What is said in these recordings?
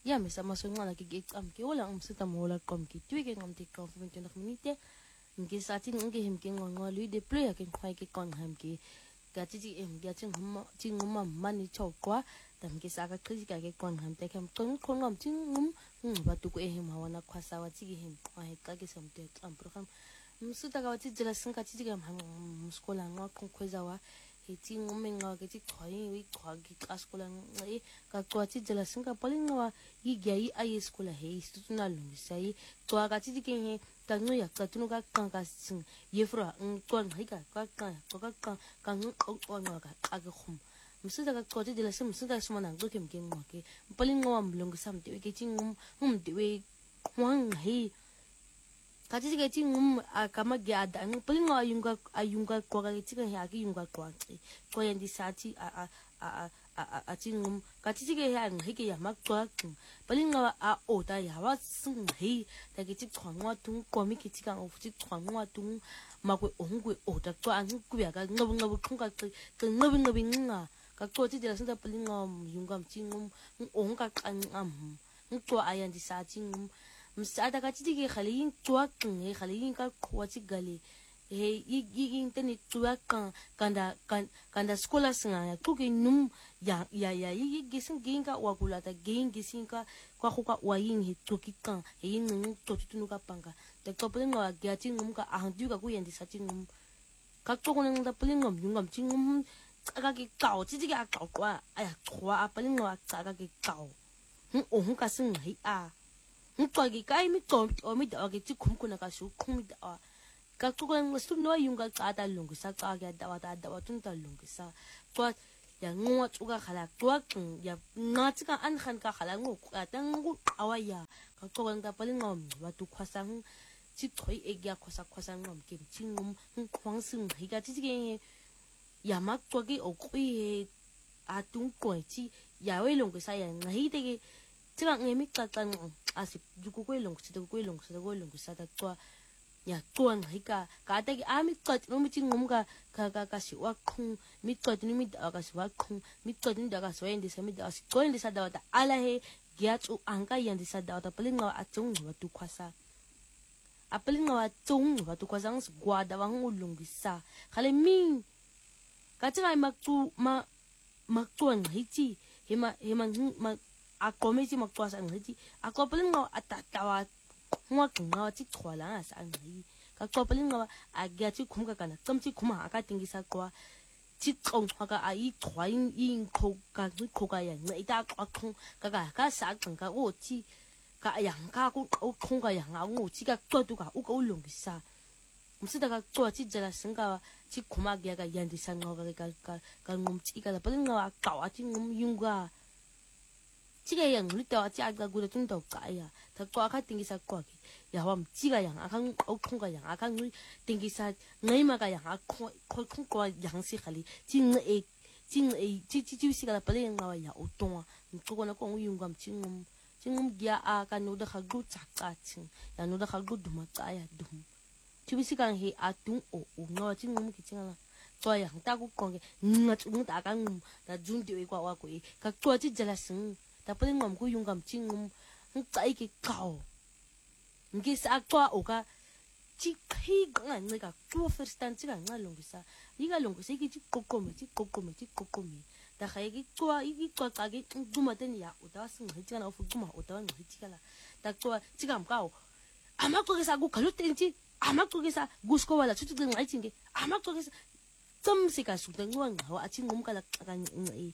Ya me sama songa la ke am ke wala sita mo la kom ke tu ke ngam te kom 29 minute nge sati nge hem ke ngwa lui de plus ya ke khwai ke kon ham ke ga ti em ga ting ngum mani chok kwa tam ke sa ka khri ka ke kon ham te kem kon ngam ba tu ko hem hawana khwasa wa ti hem ai ka ke sam te am program sita ka ti jela sin ka ti ke ham skola ngwa kon khweza wa hiti ngumenga ke ti khoi wi khwa ki askola ngai ka kwa ti jela sin ka palinga wa yi gya yi ai skola he institutional lungisa yi kwa ka ti ke he ka no ya ka tunu ka kan ka sin ye fra kwa ngai ka ka khum msida ka kwa ti jela sin msida suma na go kem kem ke palinga wa mlungisa mte ke ti de we kwang he kati ke ti akama gya da palinga ayunga kwa ka ti ke ha ki yunga kwa ko yendi sati a ti kati ke ha ngi ke ya makwa palinga a oda ya wa sing he ta ke ti kwangwa tung ko mi ke ti ka of ti kwangwa tung makwe ongwe oda kwa an ku ya ka ngabu khunga ke ngabi nga ka ko ti de la santa palinga yunga ti onga kan ko ayandi sati msada ka ti ke khali tua ke khali ka khwati gale he yi tani tua kanda skola singa ya ku ke num ya yi gisin ginga wa kula ta gisin ka kwa khuka wa yin he to ki kan he yin to tunu ka panga te ko plenga ga ti ka ahdu ka ku yendi sati ka to ko nang da plenga yungam ti ka ke kaw ti ke ka kwa aya khwa plenga ka ke kaw ka sing hi a Nkwagi kai mi tom o mi da ke ti kumkuna ka shu kum da ka ku ko ngistu no yunga ka ta lungisa ka ga da wa tun ta lungisa kwa ya ngwa tsuga khala kwa ya ngati ka an khan ka khala ngo ka tang gu awaya ka ko nga pali ngom wa tu khwasang ti thoi e gya khwasa ngom ke ti khwang sing hi ga ti ke ya mak twa ki o kui he a tung ko ti ya we lungisa ya ngai de ke tiba ngemi ka asip duku ko sa ta kwa ya kwa hika ka ta ki ami ka no mi ting ka si wa khung mi ka ni mi da ka si wa khung mi ka ni da ka so endi sa mi da si ko endi sa da ala he gya chu anka yendi sa da palinga a chung wa tu khwasa a palinga wa chung wa tu khwasa ng gwa da wa ngulungisa khale mi ka tsa ma tu ma hi chi hema a komiti makwa sa ngiti a kopelin ngo atatawa ngwa ngwa ti khwala sa ngi ka kopelin ngo a gya ti khumka kana kamti khuma aka tingisa kwa ti kong ka a yi khwain yin kho ka ya ngai ta khong ka sa ka o ti ka yang ka ku khong ka yang a ngo ti ka to tu ka u ko lungisa msida ka to ti jala singa ti khuma gya ka yandi sa ngo ka ngum ti ka pelin ngo a ka wa ti ngum yunga 지가 양 루터 짜가 구도 좀더 까야 더 꽉하 땡기사 꽉이 야밤 지가 양 아강 오콩가 양 아강 땡기사 내마가 양 아콩 콩과 양시 칼리 징에 지지지시가 빨리 나와 야 오똥아 그거나 꼭 우윤감 징음 기야 아가 노다 하고 작가칭 야 노다 하고 두마 까야 둠 지비시간 해 아둥 오너 징음 기칭아 또양 따고 건게 좀 다강 나 준디에 과와고 가 또지 잘았음 tapi ngom ku yung gamching ngai ki kao ngi sa kwa oga chi khi ngai ngai ka tu first time chi ngai longisa iga longisa ki chi kokomi da khai ki kwa ka ki duma den ya uda sing hi chana ofu duma uda ngai chi kala da kwa chi gam kao ama ko sa gu kalu tenchi ama ko sa gusko wala chu chu ngai chinge ama ko sa 좀 시가 수된 거 아침 몸 가라 ngai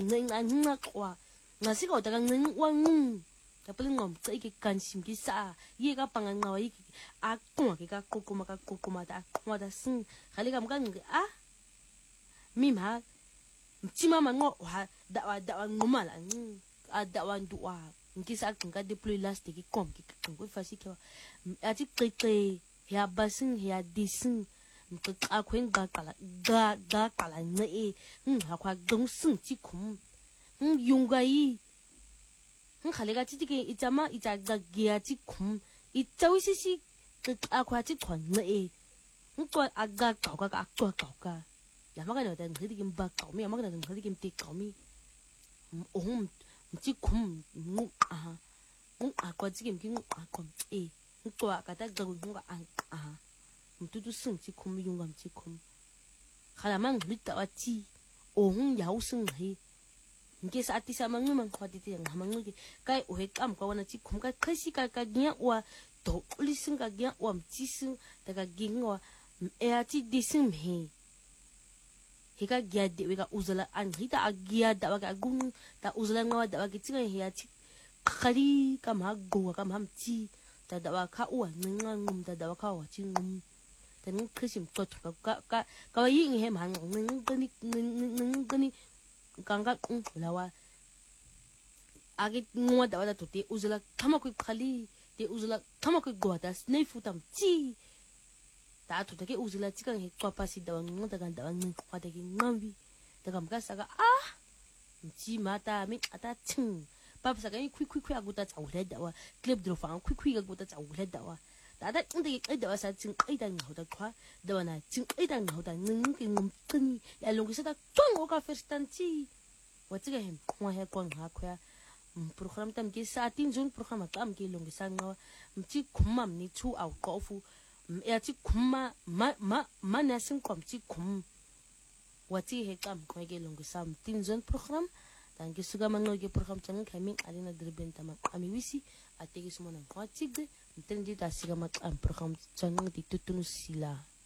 kwa ngasi ko dagang wang kapal ngom sa iki kansim ki sa ye ka pangang ngawa iki akong ka kokoma da akong da sing khali kam kan mima chima mango wa da ngomala da wan duwa nki sa kan ka deploy last ki kom ki kan ko fasi ko ati kete ya basing ya dising ka kwen ga kala ne ha kwa dong sing chi kum yunggai khaliga chi ke ichama ichaga gya chi khum ichawisi si akwa chi thon ne ko aga ka yamaga no dan hidi kim ba ka mi yamaga dan hidi kim ti ka mi mti kum ngu aha ngu akwa tsike mki ngu akwa nkwa kata gagu ngu aha mtutu sing mti kum yunga mti kum khala mang lita wati o ngu yau sing he nke sa ati sa mangu mang khwati ti nga mangu ke kai o he kam kwa wana ti kum ka khasi ka nya wa to lising ka nya wa mti sing ta ka gingwa ati dising he hika giade weka uzala an hita agia da waka gung ta uzala ngawa da waka tinga hiya ti khali kam ha go kam ham ti ta da waka uwa ninga ngum ta da waka wa ti ngum ta ning khishim to ka yin he man ning gani kanga lawa agi ngwa da wada to te uzala kama ku khali te uzala kama ku go da snei futam ti ta to take uzula tikan he kwa pasi da wangu da kan da wangu kwa da ki ngambi da kam ka saka mchi mata mi ata ting pap saka ni kwi aguta ta ule da wa clip dro fa kwi aguta ta ule da wa da da inda ki da wa sa ting ai da ngau da kwa da wana ting ai da ngau da ning ki ngum tni ya longi sa da tong o ka ferstanti wa tiga hem kwa he kwa ha kwa program tam ki sa tin zon program tam ki longi sa ngawa mchi kumam ni tu au kofu ya ti kuma ma na sin kom ti kum wati he kam ko ge longu sam tin zon program dan ge suga mango ge program tan kami alina dreben tama ami wisi ategi sumona ko tigde mtendi ta siga mat am program tan di tutunu sila